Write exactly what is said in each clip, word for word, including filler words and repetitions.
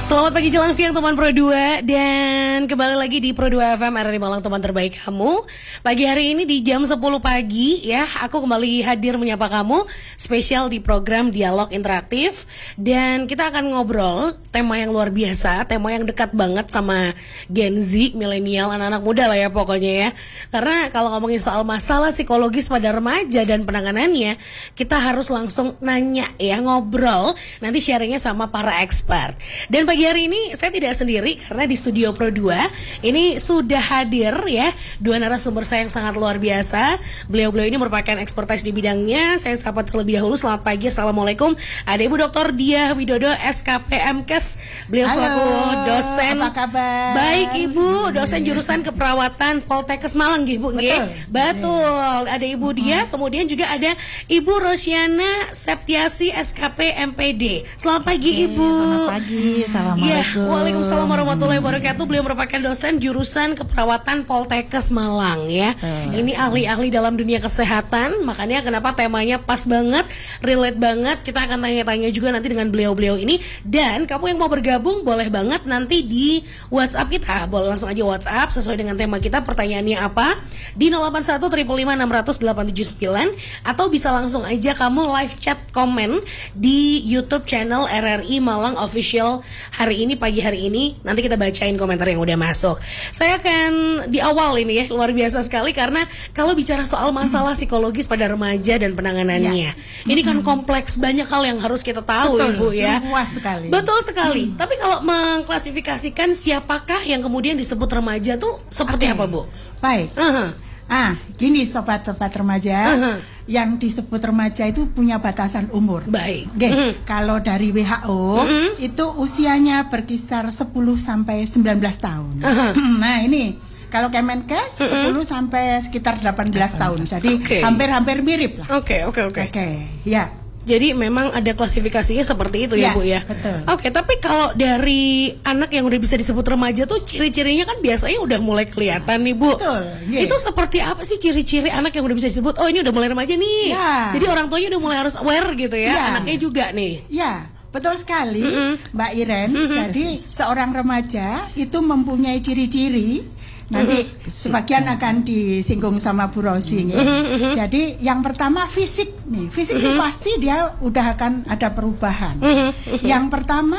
Selamat pagi jelang siang teman Pro dua. Dan kembali lagi di Pro dua F M, R R I Malang, teman terbaik kamu. Pagi hari ini di jam sepuluh pagi ya, aku kembali hadir menyapa kamu spesial di program Dialog Interaktif. Dan kita akan ngobrol tema yang luar biasa, tema yang dekat banget sama Gen Z, milenial, anak-anak muda lah ya pokoknya ya. Karena kalau ngomongin soal masalah psikologis pada remaja dan penanganannya, kita harus langsung nanya ya, ngobrol, nanti sharingnya sama para expert. Dan pagi hari ini saya tidak sendiri karena di studio Pro dua ini sudah hadir ya dua narasumber saya yang sangat luar biasa. Beliau-beliau ini merupakan expertise di bidangnya. Saya sapa terlebih dahulu. Selamat pagi, assalamualaikum. Ada Ibu Doktor Diah Widodo, S K P M Kes. Beliau Halo, selaku dosen. Apa kabar? Baik Ibu, dosen jurusan keperawatan Poltekkes Malang, Ibu. Betul. Betul. Ada Ibu Diah, kemudian juga ada Ibu Rosyana Septiasi, S K P M P D. Selamat pagi Ibu. Selamat pagi. Assalamualaikum. Ya, waalaikumsalam warahmatullahi wabarakatuh. Beliau merupakan dosen jurusan keperawatan Poltekkes Malang ya. Hmm. Ini ahli-ahli dalam dunia kesehatan. Makanya kenapa temanya pas banget, relate banget. Kita akan tanya-tanya juga nanti dengan beliau-beliau ini. Dan kamu yang mau bergabung boleh banget nanti di WhatsApp kita. Boleh langsung aja WhatsApp sesuai dengan tema kita. Pertanyaannya apa? Di nol delapan satu lima lima enam nol nol delapan tujuh sembilan. Atau bisa langsung aja kamu live chat komen di YouTube channel R R I Malang Official. Hari ini, pagi hari ini, nanti kita bacain komentar yang udah masuk. Saya akan di awal ini ya, luar biasa sekali karena kalau bicara soal masalah hmm. psikologis pada remaja dan penanganannya, ya. Ini kan kompleks, banyak hal yang harus kita tahu. Betul, Ibu ya. Luas sekali. Betul sekali. Hmm. Tapi kalau mengklasifikasikan siapakah yang kemudian disebut remaja tuh seperti okay. apa, Bu? Baik. Uh-huh. Ah, gini sobat-sobat remaja. Uh-huh. Yang disebut remaja itu punya batasan umur. Baik. Okay. Mm-hmm. Kalau dari W H O mm-hmm. itu usianya berkisar sepuluh sampai sembilan belas tahun. Uh-huh. Nah, ini kalau Kemenkes mm-hmm. sepuluh sampai sekitar delapan belas tahun. Jadi okay. hampir-hampir mirip lah. Oke, oke, oke. Oke, ya. Jadi memang ada klasifikasinya seperti itu ya, ya Bu ya. Betul. Oke, tapi kalau dari anak yang udah bisa disebut remaja tuh ciri-cirinya kan biasanya udah mulai kelihatan nih Bu. Betul. Yeah. Itu seperti apa sih ciri-ciri anak yang udah bisa disebut? Oh ini udah mulai remaja nih. Yeah. Jadi orang tuanya udah mulai harus aware gitu ya. Yeah. Anaknya juga nih. Ya. Yeah. Betul sekali, mm-hmm. Mbak Iren. Mm-hmm. Jadi seorang remaja itu mempunyai ciri-ciri. Nanti mm-hmm. sebagian akan disinggung sama Bu Rosi. Mm-hmm. Ya. Jadi yang pertama fisik nih, fisik mm-hmm. pasti dia udah akan ada perubahan. Mm-hmm. Yang pertama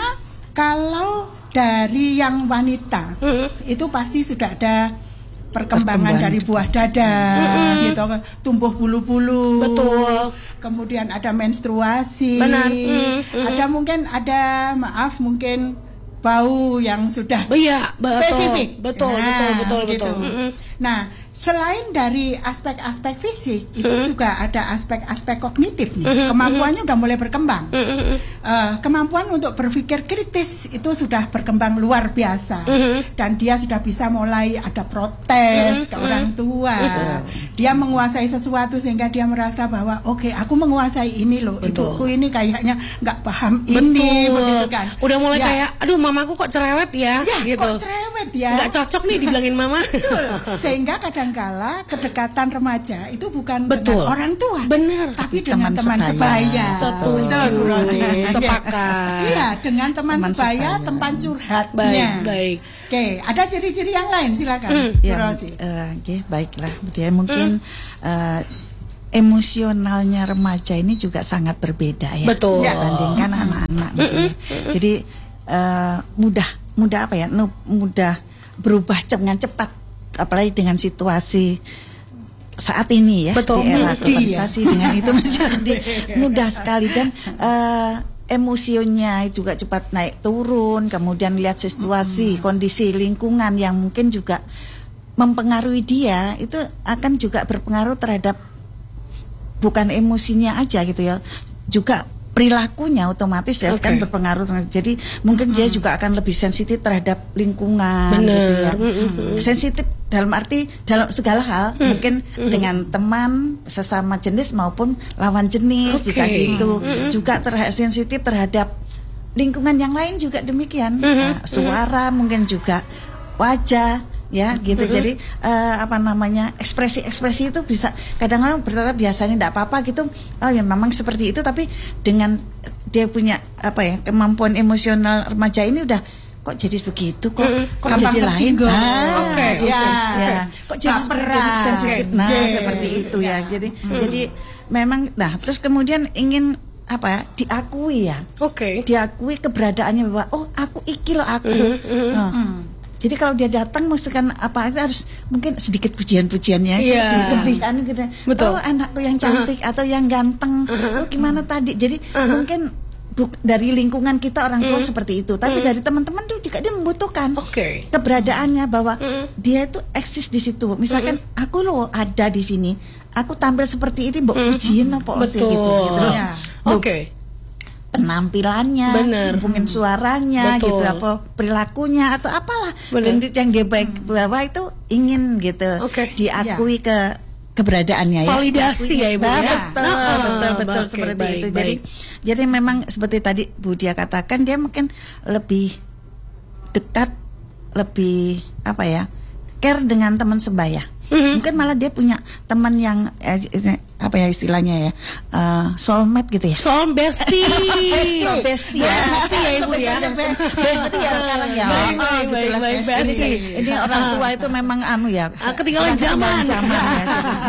kalau dari yang wanita mm-hmm. itu pasti sudah ada perkembangan dari buah dada, mm-hmm. gitu, tumbuh bulu-bulu, betul. Kemudian ada menstruasi, benar. Mm-hmm. Ada mungkin ada maaf mungkin bau yang sudah iya, spesifik, betul, nah, betul, betul, gitu. betul. Mm-hmm. Nah, selain dari aspek-aspek fisik, itu mm-hmm. juga ada aspek-aspek kognitif nih. Mm-hmm. Kemampuannya udah mulai berkembang. Mm-hmm. Uh, kemampuan untuk berpikir kritis itu sudah berkembang luar biasa. Mm-hmm. Dan dia sudah bisa mulai ada protes mm-hmm. ke orang tua. Mm-hmm. Dia menguasai sesuatu sehingga dia merasa bahwa oke, okay, aku menguasai ini loh. Ibuku ini kayaknya nggak paham betul. Ini, begitu kan. Udah mulai ya. Kayak, aduh mamaku kok cerewet ya, ya gitu. Kok cerewet ya. Nggak cocok nih dibilangin mama. Betul. Sehingga kadangkala kedekatan remaja itu bukan betul. dengan orang tua, benar, tapi dengan teman, teman sebaya. Setuju, sepakat. Iya, dengan teman, teman sebaya, sebaya, tempat curhatnya. Baik, baik. Oke, ada ciri-ciri yang lain, silakan. Hmm. Ya, uh, okay, baiklah. Dia mungkin hmm. uh, emosionalnya remaja ini juga sangat berbeda ya, betul. Dibandingkan hmm. anak-anak. Gitu ya. Jadi uh, mudah, mudah apa ya? Mudah berubah dengan cepat. Apalagi dengan situasi saat ini ya, betul. Di era globalisasi ya. Dengan itu masih jadi mudah sekali dan uh, emosinya juga cepat naik turun, kemudian lihat situasi, hmm. kondisi lingkungan yang mungkin juga mempengaruhi dia, itu akan juga berpengaruh terhadap bukan emosinya aja gitu ya, juga perilakunya otomatis ya okay. kan berpengaruh. Jadi mungkin mm-hmm. dia juga akan lebih sensitif terhadap lingkungan. Bener. Gitu ya. Mm-hmm. Sensitif dalam arti dalam segala hal, mm-hmm. mungkin mm-hmm. dengan teman sesama jenis maupun lawan jenis okay. juga gitu. Mm-hmm. Juga terhadap sensitif terhadap lingkungan yang lain juga demikian. Mm-hmm. Nah, suara mm-hmm. mungkin juga wajah ya gitu. Mm-hmm. Jadi uh, apa namanya ekspresi-ekspresi itu bisa kadang-kadang berkata biasanya tidak apa-apa gitu, oh ya memang seperti itu, tapi dengan dia punya apa ya kemampuan emosional remaja ini udah kok jadi begitu kok mm-hmm. kok gampang jadi lain ah, oke okay, ya, okay. ya kok jadi seperti sensitif nah yeah. seperti itu ya jadi mm. jadi memang nah terus kemudian ingin apa diakui ya oke okay. diakui keberadaannya bahwa oh aku iki loh aku mm-hmm. nah, mm. Jadi kalau dia datang mesti kan apa itu harus mungkin sedikit pujian-pujiannya, yeah. lebihan gitu. Betul. Oh anakku yang cantik uh-huh. atau yang ganteng, uh-huh. oh gimana tadi? Jadi uh-huh. mungkin buk, dari lingkungan kita orang tua uh-huh. seperti itu, tapi uh-huh. dari teman-teman tuh juga dia membutuhkan okay. keberadaannya bahwa uh-huh. dia itu eksis di situ. Misalkan uh-huh. aku loh ada di sini, aku tampil seperti ini, mbok pujiin apa sih gitu. gitu. Ya. Oke. Okay. Penampilannya, bener. mungkin suaranya, betul. Gitu, apa perilakunya atau apalah, dan yang dia baik bahwa itu ingin gitu okay. diakui ya. ke keberadaannya ya. Validasi ya Ibu ya. Betul, oh, betul, betul okay, seperti baik, itu. Baik. Jadi, jadi memang seperti tadi Bu Dia katakan dia mungkin lebih dekat, lebih apa ya, care dengan teman sebaya. Mm-hmm. Mungkin malah dia punya teman yang eh, apa ya istilahnya ya uh, soulmate gitu ya. Soul bestie. Soul bestie ya. Bestie ya Ibu ya. Bestie ya sekarang ya. Baik, oh, baik, baik, baik, bestie. Ini, ini orang tua itu memang anu ya. Uh, ketinggalan zaman. zaman ya.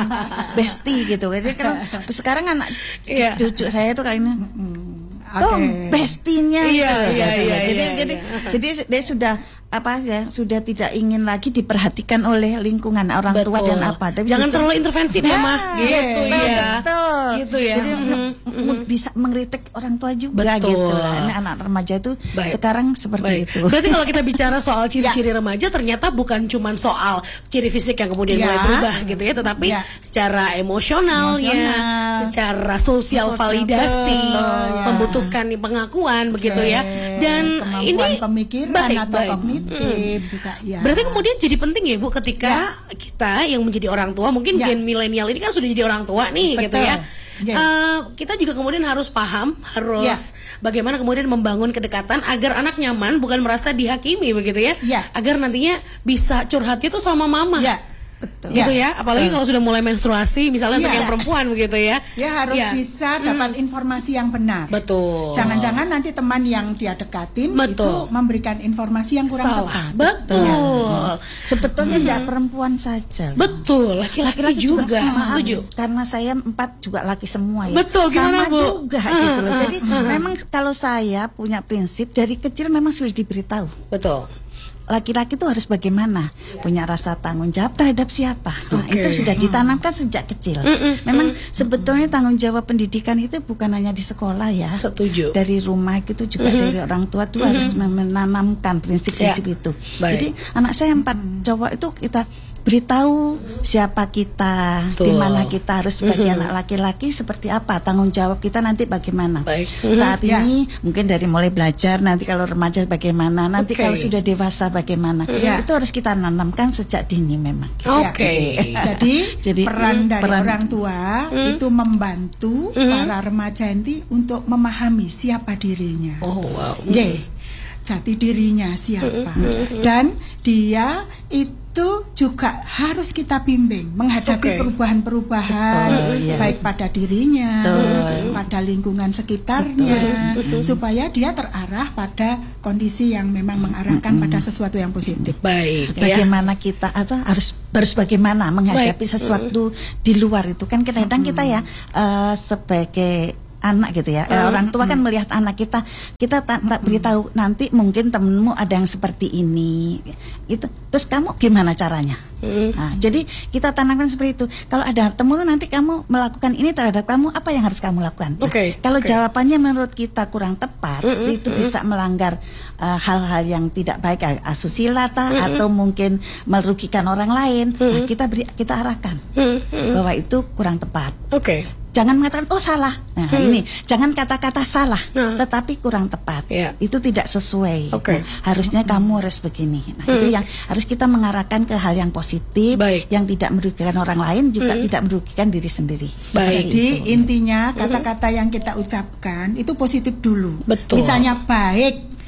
Bestie gitu. Jadi kan sekarang anak yeah. cucu saya itu kali ini Okay. Oh, bestinya iya, gitu. Iya, iya, jadi iya, jadi iya. jadi dia sudah apa ya sudah tidak ingin lagi diperhatikan oleh lingkungan orang betul. tua dan apa. Tapi jangan terlalu intervensi deh mah. Gitu ya. Betul. Gitu ya. Jadi mm-hmm. bisa mengkritik orang tua juga betul. gitu. Nah, anak remaja itu baik. Sekarang seperti baik. itu. Berarti kalau kita bicara soal ciri-ciri ya. Remaja ternyata bukan cuma soal ciri fisik yang kemudian ya. mulai berubah gitu ya, tetapi ya. secara emosionalnya, Emosional. secara sosial, sosial validasi, ya. membutuhkan pengakuan begitu ya. Dan kemampuan ini pemikiran baik, atau baik. kognitif hmm. juga ya. Berarti kemudian jadi penting ya Bu ketika ya. kita yang menjadi orang tua, mungkin ya. gen milenial ini kan sudah jadi orang tua nih. Betul. Gitu ya. Yeah. Uh, kita juga kemudian harus paham, harus yeah. bagaimana kemudian membangun kedekatan agar anak nyaman, bukan merasa dihakimi begitu ya, yeah. agar nantinya bisa curhatnya tuh sama mama. Yeah. Betul. Gitu ya, apalagi uh. kalau sudah mulai menstruasi misalnya ya. untuk yang perempuan begitu ya. Ya harus ya. bisa dapat hmm. informasi yang benar. Betul. Jangan-jangan nanti teman yang dia dekatin betul. itu memberikan informasi yang kurang salah. tepat. Betul. Ya. Sebetulnya tidak hmm. perempuan saja. Betul, laki-laki juga. juga. Setuju. Karena saya empat juga laki semua ya. Betul, gimana sama Bu? juga uh, gitu loh. Jadi uh, uh. memang kalau saya punya prinsip dari kecil memang sudah diberitahu. Betul. Laki-laki itu harus bagaimana, punya rasa tanggung jawab terhadap siapa. Nah, okay. itu sudah ditanamkan sejak kecil. Mm-mm. Memang mm-mm. sebetulnya tanggung jawab pendidikan itu bukan hanya di sekolah ya. Setuju. Dari rumah itu juga mm-hmm. dari orang tua tuh mm-hmm. harus menanamkan prinsip-prinsip yeah. itu. Baik. Jadi anak saya empat mm-hmm. cowok itu kita beritahu siapa kita, di mana kita harus sebagai mm-hmm. anak laki-laki seperti apa, tanggung jawab kita nanti bagaimana. Baik. Mm-hmm. Saat ya. ini mungkin dari mulai belajar, nanti kalau remaja bagaimana, nanti okay. kalau sudah dewasa bagaimana. Ya. Itu harus kita tanamkan sejak dini memang. Oke. Okay. Jadi, Jadi peran dari peran, orang tua mm. itu membantu mm. para remaja ini untuk memahami siapa dirinya. Oh wow. Yeah. Jati dirinya siapa. Mm. Dan dia itu itu juga harus kita bimbing menghadapi okay. perubahan-perubahan Betul, iya. baik pada dirinya, Betul. pada lingkungan sekitarnya, Betul. supaya dia terarah pada kondisi yang memang mengarahkan mm-hmm. pada sesuatu yang positif. Baik. Bagaimana ya. kita apa harus harus bagaimana menghadapi baik. sesuatu mm. di luar itu kan kadang-kadang mm. kita ya uh, sebagai anak gitu ya, uh, orang tua kan melihat anak kita, kita tak tak beritahu nanti mungkin temenmu ada yang seperti ini, itu terus kamu gimana caranya? Uh. Nah, jadi kita tanamkan seperti itu. Kalau ada temenmu nanti kamu melakukan ini terhadap kamu, apa yang harus kamu lakukan? Nah, okay. Kalau okay. jawabannya menurut kita kurang tepat, uh, uh, itu uh, bisa melanggar uh, hal-hal yang tidak baik, asusila uh, uh, atau mungkin merugikan orang lain, uh, nah, kita beri kita arahkan uh, uh, bahwa itu kurang tepat. Oke. Okay. Jangan mengatakan oh salah. Nah, hmm. ini jangan kata-kata salah, nah. tetapi kurang tepat. Yeah. Itu tidak sesuai. Okay. Nah, harusnya hmm. kamu harus begini. Nah, hmm. itu yang harus kita mengarahkan ke hal yang positif, Baik. yang tidak merugikan orang lain, juga hmm. tidak merugikan diri sendiri. Baik. Jadi intinya kata-kata yang kita ucapkan itu positif dulu. Betul. Misalnya baik.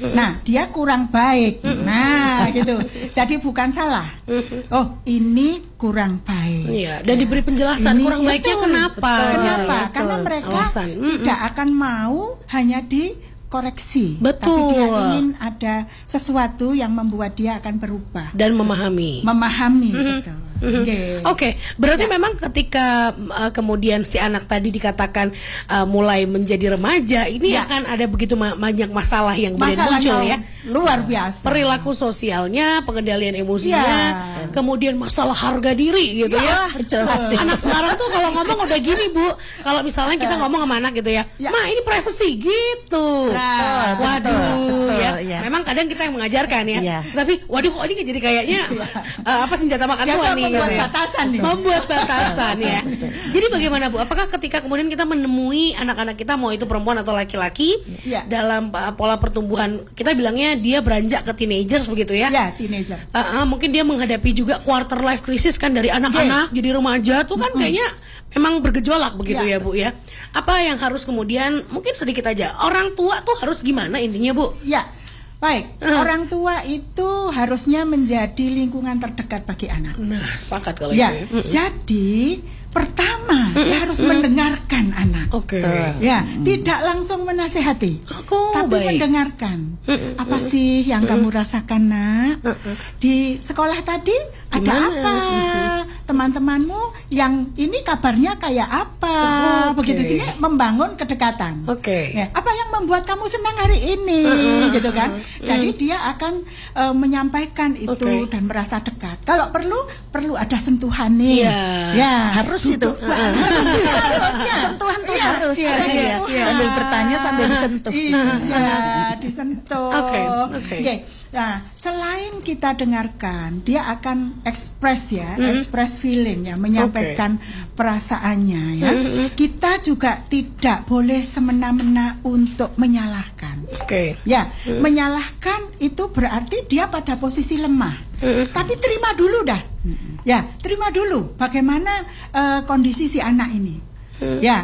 Nah, dia kurang baik. Nah, gitu. Jadi bukan salah. Oh, ini kurang baik. Iya, dan diberi penjelasan Ini kurang baiknya betul, kenapa? betul. Kenapa? Betul. Karena mereka Alasan. tidak akan mau hanya dikoreksi, Betul. tapi dia ingin ada sesuatu yang membuat dia akan berubah, Dan memahami. memahami. Betul. Oke. Oke, berarti memang ketika uh, kemudian si anak tadi dikatakan uh, mulai menjadi remaja, ini Ya. akan ada begitu ma- banyak masalah yang kemudian Masalahnya muncul ya. luar biasa. Perilaku sosialnya, pengendalian emosinya, Ya. kemudian masalah harga diri gitu ya. jelas sih. Anak sekarang tuh kalau ngomong udah gini Bu, kalau misalnya kita ngomong sama anak gitu ya, Ya. Ma ini privacy gitu. Nah, waduh, betul, ya. ya. Memang kadang kita yang mengajarkan ya. Iya. Tapi waduh kok ini jadi kayaknya uh, apa senjata makan Dia tuan tuh nih. membuat gitu ya. batasan nih. Membuat batasan ya. Jadi bagaimana Bu? Apakah ketika kemudian kita menemui anak-anak kita mau itu perempuan atau laki-laki Ya. dalam uh, pola pertumbuhan, kita bilangnya dia beranjak ke teenagers begitu ya? Ya, teenager. Uh, uh, mungkin dia menghadapi juga quarter life crisis kan dari anak-anak jadi remaja tuh kan kayaknya memang bergejolak begitu ya. Ya. Bu ya. Apa yang harus kemudian mungkin sedikit aja orang tua tuh harus gimana intinya Bu? Ya. Baik, Hmm. orang tua itu harusnya menjadi lingkungan terdekat bagi anak. Nah, sepakat kalau Ya, itu. Ya. jadi pertama dia harus mendengarkan anak. Oke. Ya, tidak langsung menasehati, Oh, tapi baik. mendengarkan. Apa sih yang kamu rasakan, Nak? Di sekolah tadi ada Gimana? apa? Teman-temanmu yang ini kabarnya kayak apa? Oh, oke. Begitu sini membangun kedekatan. Oke. Ya, apa yang membuat kamu senang hari ini, gitu kan? Jadi dia akan eh, menyampaikan itu Oke. dan merasa dekat. Kalau perlu, perlu ada sentuhan nih. Iya. Ya, Harus itu. harus, harusnya. Sentuhan tuh Iya, harus. iya, Harus iya. ya. Iya. Sambil bertanya sambil disentuh. Iya, disentuh. Oke, oke. Oke. Nah, selain kita dengarkan, dia akan ekspres ya, ekspres feeling ya, menyampaikan perasaannya ya. Kita juga tidak boleh semena-mena untuk menyalahkan. Oke. Ya, menyalahkan itu berarti dia pada posisi lemah. Tapi terima dulu dah. Ya, terima dulu bagaimana eh, kondisi si anak ini. Ya,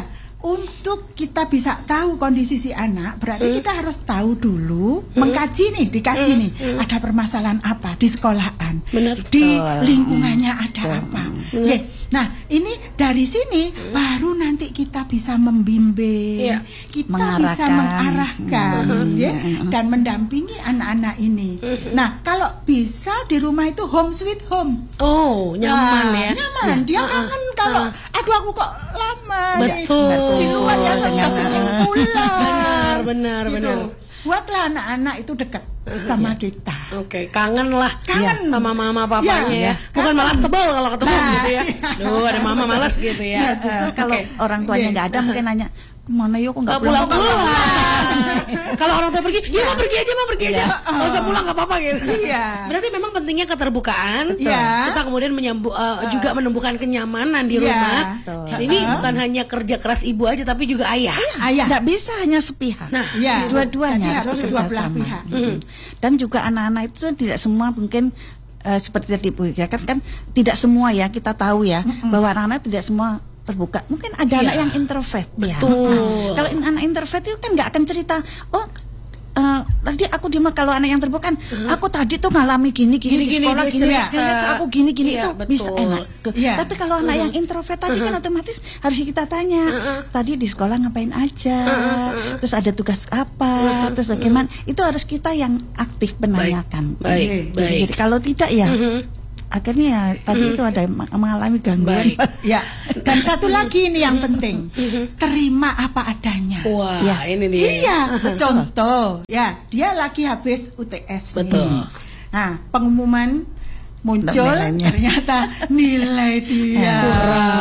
untuk kita bisa tahu kondisi si anak, berarti kita harus tahu dulu, mengkaji nih, dikaji nih, ada permasalahan apa di sekolahan, Benar. di Betul. lingkungannya ada apa. Oke. Nah, ini dari sini baru nanti kita bisa membimbing, Iya. kita Mengarahkan. bisa mengarahkan, Hmm. ya, dan mendampingi anak-anak ini. Nah, kalau bisa di rumah itu home sweet home. Oh, nyaman Nah, ya. Nyaman. Dia kangen kalau aduh aku kok lama nih. Betul. Di luar ya susah pengen pulang. Benar, benar, Gitu. benar. Buatlah anak-anak itu dekat sama kita. Oke, kangen lah Kangen. sama mama papanya ya. Ya, Bukan kangen. malas tebal kalau ketemu Nah, gitu ya. iya. Duh, ada mama malas gitu ya. Ya, justru kalau Oke. orang tuanya nggak ada mungkin nanya kemana yuk kok nggak Nggak pulang-pulang. pulang-pulang. Kalau orang tua pergi, ya mau pergi aja, mau pergi aja. Nggak usah pulang, nggak apa-apa gitu. Iya. Berarti memang pentingnya keterbukaan. Iya. Kita kemudian menyambu, uh, juga menemukan kenyamanan di Iya. rumah. Betul. Dan ini bukan hanya kerja keras ibu aja, tapi juga ayah. Ayah. Nggak bisa hanya sepihak. Nah, Ya. Harus dua-duanya Jadi harus harus bekerja dua belah sama. pihak. Mm. Dan juga anak-anak itu tidak semua mungkin eh, seperti tadi Bu ya kan, kan tidak semua ya kita tahu ya bahwa anak-anak tidak semua terbuka. Mungkin ada Iya. anak yang introvert ya. Betul. Nah, kalau in- anak introvert itu kan nggak akan cerita, oh eh, tadi aku di kalau anak yang terbuka kan, aku tadi tuh ngalami gini gini, Gini-gini, di sekolah dia gini, cerita. terus gini, terus aku gini gini Iya, itu betul. bisa enak. Tuh. Iya. Tapi kalau anak yang introvert tadi kan otomatis harus kita tanya, tadi di sekolah ngapain aja, terus ada tugas apa, terus bagaimana, itu harus kita yang aktif menanyakan. Baik, Jadi, baik. jadi kalau tidak ya akhirnya ya tadi itu ada ma- mengalami gangguan. Baik. Ya. Dan satu lagi ini yang penting, terima apa adanya. Wah, Ya. ini dia. Iya, contoh, ya dia lagi habis U T S nih. Betul. Nah, pengumuman muncul Nilainya. ternyata nilai dia Kurang.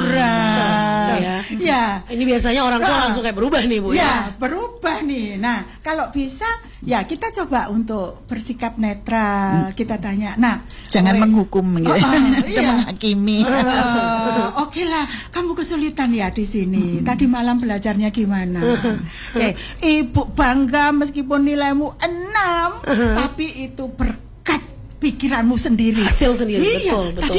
kurang. Ya. Ya. Ini biasanya orang tua Ah. langsung kayak berubah nih Bu ya. Ya, berubah nih. Nah, kalau bisa ya kita coba untuk bersikap netral. Kita tanya. Nah, Jangan oleh- menghukum gitu. Oh, oh, Itu iya. menghakimi. Eh, Oke lah, kamu kesulitan ya di sini. Tadi malam belajarnya gimana? Oke, ibu bangga meskipun nilaimu enam, tapi itu berkat pikiranmu sendiri. Hasil sendiri, Iya, betul, betul. tadi nyontek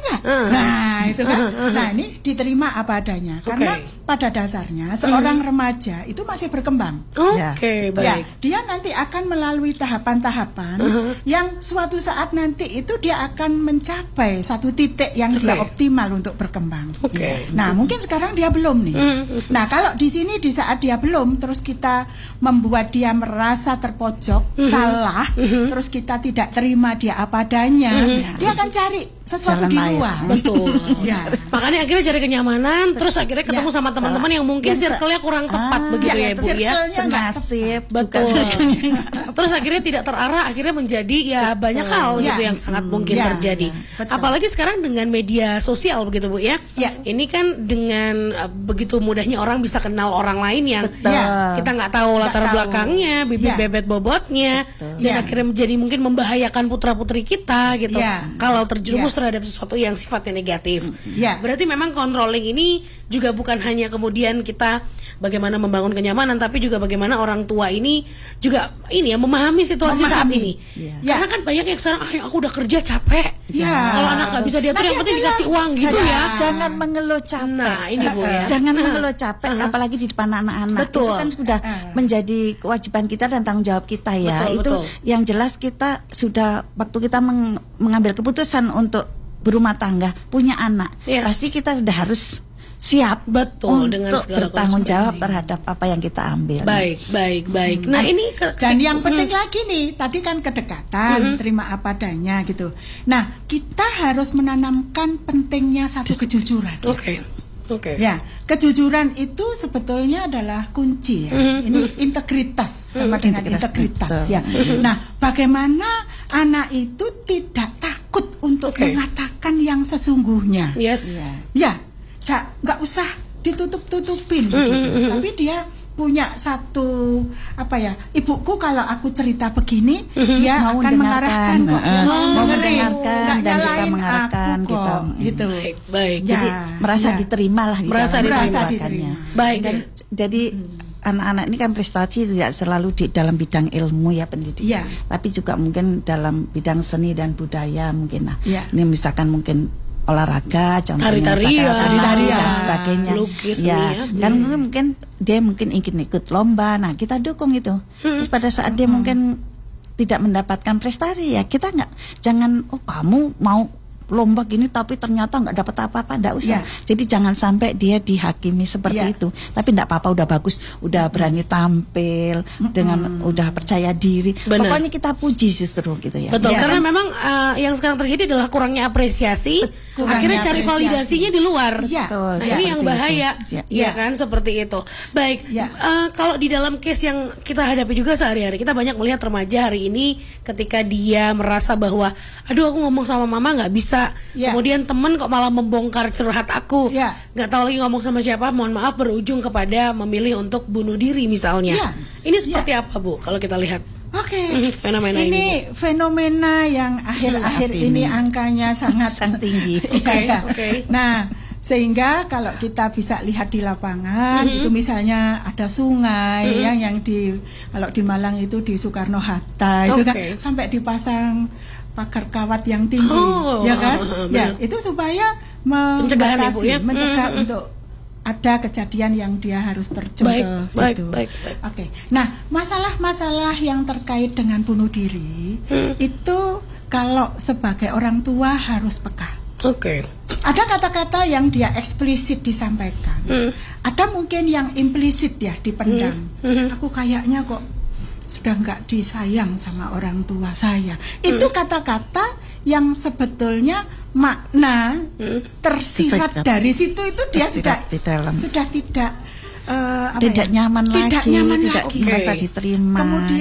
nggak? Uh. Nah itu kan. Nah ini diterima apa adanya. Okay. Karena pada dasarnya seorang hmm. remaja itu masih berkembang. Oke, okay, ya. baik. Ya, dia nanti akan melalui tahapan-tahapan uh-huh. yang suatu saat nanti itu dia akan mencapai satu titik yang okay. dia optimal untuk berkembang. Okay. Nah mungkin sekarang dia belum nih. Uh-huh. Nah kalau di sini di saat dia belum, terus kita membuat dia merasa terpojok, uh-huh. salah, uh-huh. terus kita tidak terima dia apa adanya, uh-huh. dia akan cari sesuatu Jalan di lain. luar. Betul. Ya. Makanya akhirnya cari kenyamanan, terus akhirnya ketemu Ya. sama teman-teman yang mungkin Yang se- circle-nya kurang tepat Ah, begitu ya, ya, Bu ya. Senasib, Betul. juga Terus akhirnya tidak terarah, akhirnya menjadi ya banyak hal Ya. gitu yang sangat mungkin Ya, terjadi. ya, betul. Apalagi sekarang dengan media sosial begitu Bu ya. Ya. Ini kan dengan uh, begitu mudahnya orang bisa kenal orang lain yang Betul. ya, kita nggak tahu Nggak latar tahu. belakangnya, bibit Ya. bebet bobotnya, Betul. dan Ya. akhirnya menjadi mungkin membahayakan putra-putri kita gitu. Ya. Kalau terjerumus Ya. terhadap sesuatu yang sifatnya negatif. Ya. Berarti memang controlling ini juga bukan hanya kemudian kita bagaimana membangun kenyamanan, tapi juga bagaimana orang tua ini juga ini ya memahami situasi Memahami. saat ini. Ya. Karena kan banyak yang sekarang, ah, aku udah kerja capek. Ya. Kalau anak nggak bisa diatur, Nanti yang penting aja dikasih lah. uang gitu jangan, ya. jangan mengeluh capek. Nah, ini Bu ya. Jangan Nah. mengeluh capek, Uh-huh. apalagi di depan anak-anak. Betul. Itu kan sudah Uh. menjadi kewajiban kita dan tanggung jawab kita ya. Betul, itu betul. yang jelas kita sudah waktu kita meng- mengambil keputusan untuk berumah tangga, punya anak, Yes. pasti kita sudah harus siap Betul, untuk dengan segala bertanggung jawab konsekuensi. terhadap apa yang kita ambil. Baik, baik, baik. Nah, ini ke, Dan yang Hmm. penting lagi nih, tadi kan kedekatan, terima apa adanya gitu. Nah, kita harus menanamkan pentingnya satu kejujuran. Oke. Oke. Ya, kejujuran itu sebetulnya adalah kunci ya. Mhm. Ini integritas sama dengan Integritas, integritas, betul. ya. Nah, bagaimana anak itu tidak takut untuk Oke. mengatakan yang sesungguhnya? Yes. Ya, Cak, nggak usah ditutup-tutupin, Mhm, gitu. mhm. Tapi dia punya satu apa ya, ibuku kalau aku cerita begini, dia Mau akan mendengarkan. mengarahkan kok, dia Heeh. mau Mau dengerin, mendengarkan nggak dan kita nyalain mengarahkan, aku kita, kok, mm. gitu. Baik, baik. Ya. Jadi merasa ya. diterima lah di Merasa dalam diterima. perbuatannya. Baik. Dan jadi anak-anak ini kan prestasi tidak selalu di dalam bidang ilmu ya pendidikan, Iya. tapi juga mungkin dalam bidang seni dan budaya mungkin lah. Iya. Ini misalkan mungkin olahraga, contohnya Tari-tarian, misalkan tari-tarian, dan sebagainya. lukis, ya, seni ya. kan mungkin, mungkin dia mungkin ingin ikut lomba, nah kita dukung itu. Terus pada saat dia mungkin tidak mendapatkan prestasi ya kita nggak, jangan oh kamu mau lomba gini tapi ternyata nggak dapat apa-apa, nggak usah. Ya. Jadi jangan sampai dia dihakimi seperti Ya. itu. Tapi nggak apa-apa, udah bagus, udah berani tampil dengan udah percaya diri. Benar. Pokoknya kita puji justru gitu ya. Betul, Ya, karena kan? memang uh, yang sekarang terjadi adalah kurangnya apresiasi, Kurangnya akhirnya cari apresiasi. validasinya di luar. Iya. Betul, Nah, ini seperti yang itu. bahaya, Ya. ya kan seperti itu. Baik, Ya. uh, kalau di dalam case yang kita hadapi juga sehari-hari, kita banyak melihat remaja hari ini ketika dia merasa bahwa, aduh aku ngomong sama mama nggak bisa, Ya. kemudian temen kok malah membongkar curhat aku, Ya. nggak tahu lagi ngomong sama siapa, mohon maaf berujung kepada memilih untuk bunuh diri misalnya. Ya. Ini seperti apa Bu kalau kita lihat? Oke, Mhm, fenomena ini, ini fenomena yang akhir-akhir Saat ini ini. angkanya sangat Sangat tinggi. Oke, Ya. oke. Nah, sehingga kalau kita bisa lihat di lapangan, itu misalnya ada sungai yang yang di kalau di Malang itu di Soekarno Hatta itu kan Oke. sampai dipasang pagar kawat yang tinggi, Oh, ya kan? benar. Ya, itu supaya Pencegahan ya, Bu, membatasi, ya? mencegah Mm-mm. untuk ada kejadian yang dia harus terjun Baik, ke baik, situ. baik, baik. Oke. Nah, masalah-masalah yang terkait dengan bunuh diri Hmm. itu kalau sebagai orang tua harus peka. Oke. Ada kata-kata yang dia eksplisit disampaikan. Hmm. Ada mungkin yang implisit ya dipendam. Hmm. Aku kayaknya kok sudah nggak disayang sama orang tua saya. Itu kata-kata yang sebetulnya makna tersirat Tersirat. dari situ itu dia sudah Tersirat di dalam. sudah tidak eh, apa Tidak ya? nyaman tidak lagi, nyaman tidak lagi. merasa Oke. diterima. Kemudian